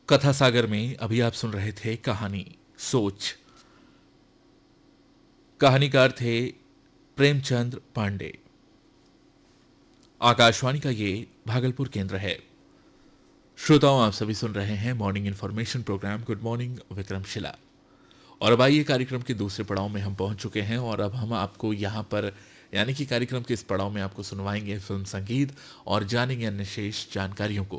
कथा सागर में अभी आप सुन रहे थे कहानी सोच। कहानीकार थे प्रेमचंद पांडे। आकाशवाणी का ये भागलपुर केंद्र है। श्रोताओं, आप सभी सुन रहे हैं morning information programme good morning Vikramshila. और अब आइए कार्यक्रम के दूसरे पड़ाव में हम पहुंच चुके हैं और अब हम आपको यहां पर यानी कि कार्यक्रम के इस पड़ाव में आपको सुनवाएंगे फिल्म संगीत और जानेंगे अन्य शेष जानकारियों को।